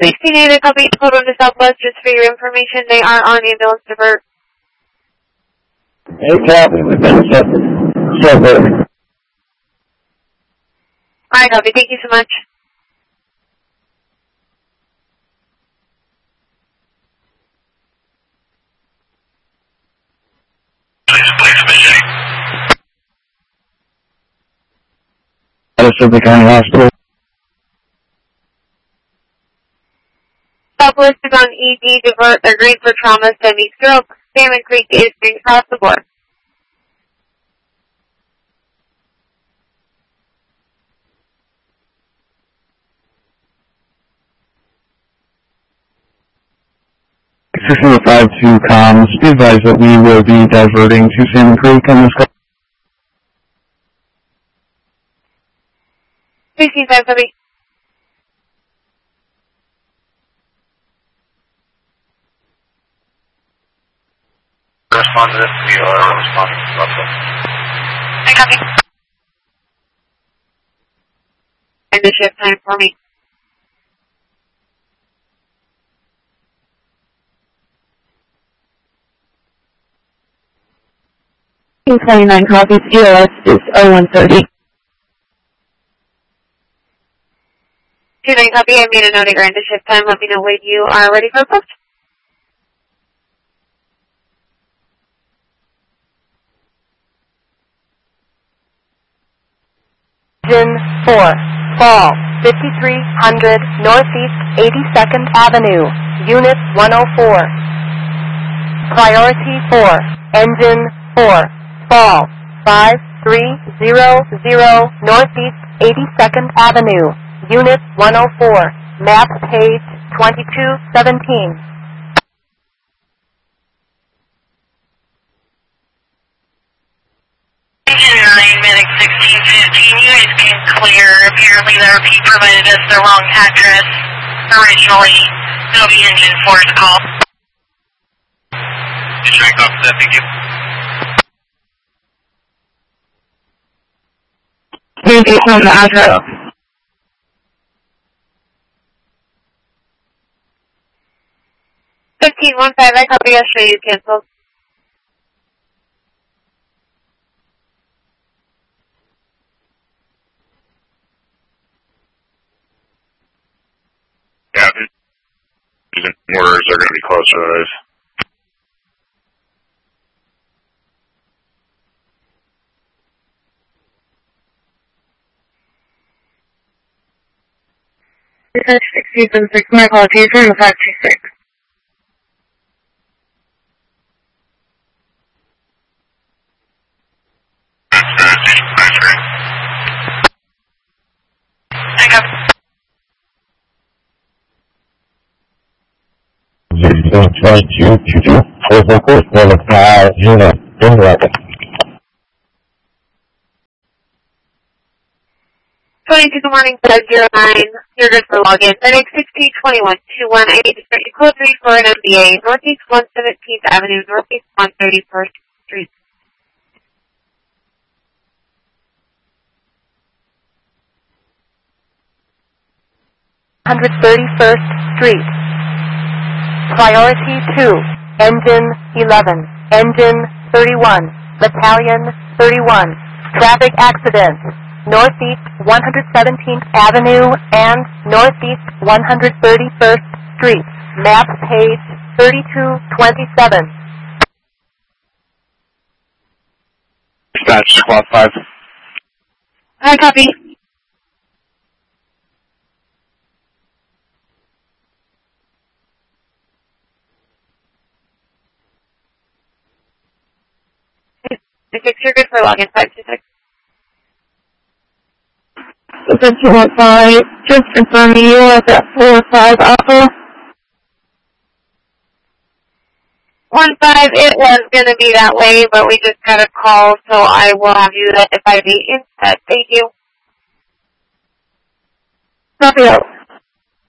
1680, copy, hold on to Southwest, just for your information, they are on ambulance divert. Hey, copy, we've been separate. Alright, copy, thank you so much. Shelby County Hospital. Southwest is on ED divert, they're green for trauma, semi-stroke. Salmon Creek is green across the board. System 52 comms, be advised that we will be diverting to Salmon Creek on this call. 165, copy. Respond to this, we are responding to Russell. I copy. And the shift time for me. 29 copies, GLS is 0130. 29 copy, I made a note of your end of shift time. Let me know when you are ready for a post. Engine 4, fall, 5300 Northeast 82nd Avenue, Unit 104. Priority 4, Engine 4, fall, 5300 Northeast 82nd Avenue, Unit 104, map page 2217. Engine 9, Medic 1615, you guys can clear. Apparently the RP provided us the wrong address originally. It'll be Engine 4's call. You check off that, thank you. Thank you from the address. 1515, I copy, I'll show you canceled. Yeah, these orders are going to be close to those. Research 676, my apologies, room 526. I got 2222, over course, level 5, unit, in record. 22, good morning, 509, you're good for login. Medic 162121, I need to start your code 3 for an MBA, Northeast 117th Avenue, Northeast 131st Street. Street. Priority 2, Engine 11, Engine 31, Battalion 31. Traffic accident, Northeast 117th Avenue and Northeast 131st Street. Map page 3227. Dispatch, squad 5. I copy. You're good for login 526. 1515, just confirming you are at 45 Alpha. 15, it was going to be that way, but we just got a call, so I will have you at 58 instead. Thank you. Copy out.